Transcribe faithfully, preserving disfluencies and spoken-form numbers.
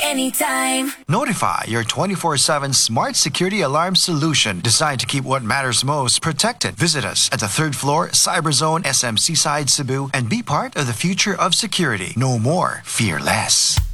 anytime. Notify, your twenty-four seven smart security alarm solution designed to keep what matters most protected. Visit us at the third floor, Cyberzone S M Seaside, Cebu, and be part of the future of security. No more, fear less.